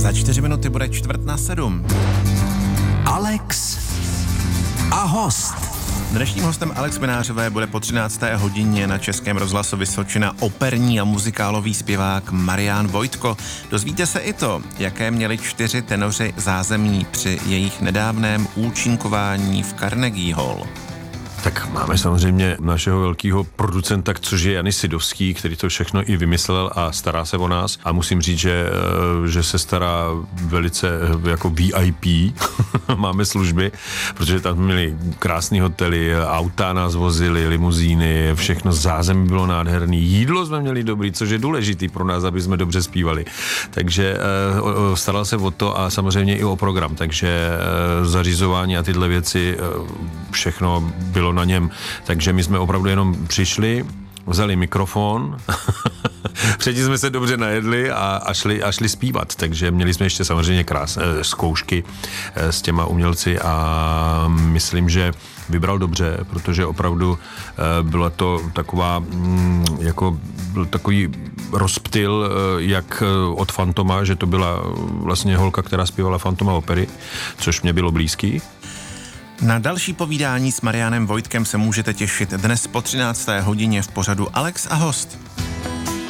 Za 4 minuty bude 6:45. Alex a host. Dnešním hostem Alex Minářové bude po 13. hodině na Českém rozhlasu Vysočina operní a muzikálový zpěvák Marián Vojtko. Dozvíte se i to, jaké měli 4 tenoři zázemí při jejich nedávném účinkování v Carnegie Hall. Tak máme samozřejmě našeho velkého producenta, což je Janis Sidovský, který to všechno i vymyslel a stará se o nás. A musím říct, že se stará velice jako VIP. Máme služby, protože tam měli krásný hotely, auta nás vozili, limuzíny, všechno zázemí bylo nádherný. Jídlo jsme měli dobrý, což je důležitý pro nás, aby jsme dobře zpívali. Takže staral se o to a samozřejmě i o program. Takže zařizování a tyhle věci, všechno bylo na něm. Takže my jsme opravdu jenom přišli, vzali mikrofon, předtím jsme se dobře najedli a šli zpívat. Takže měli jsme ještě samozřejmě krásné zkoušky s těma umělci a myslím, že vybral dobře, protože opravdu byla to taková, jako byl takový rozptyl, jak od Fantoma, že to byla vlastně holka, která zpívala Fantoma opery, což mě bylo blízký. Na další povídání s Mariánem Vojtkem se můžete těšit dnes po 13. hodině v pořadu Alex a host.